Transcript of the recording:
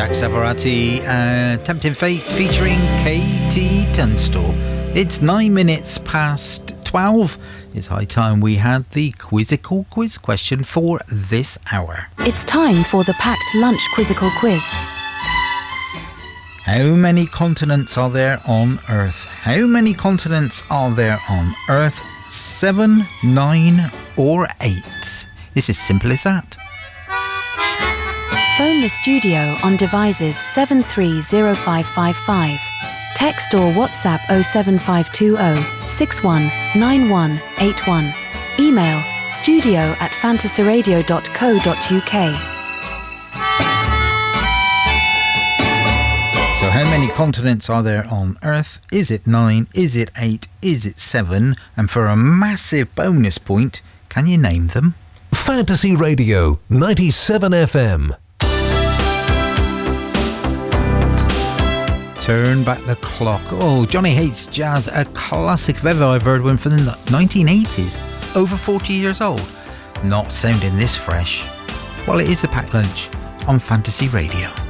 Black Savaratti, Tempting Fate featuring Katie Tunstall. It's 9 minutes past 12. It's high time we had the Quizzical quiz question for this hour. It's time for the packed lunch Quizzical quiz. How many continents are there on Earth? How many continents are there on Earth? 7, 9 or 8? It's as simple as that. Phone the studio on devices 730555. Text or WhatsApp 07520 619181. Email studio@fantasyradio.co.uk. So how many continents are there on Earth? Is it 9? Is it 8? Is it 7? And for a massive bonus point, can you name them? Fantasy Radio 97 FM. Turn back the clock. Oh, Johnny Hates Jazz, a classic if ever I've heard one from the 1980s. Over 40 years old. Not sounding this fresh. Well, it is the packed lunch on Fantasy Radio.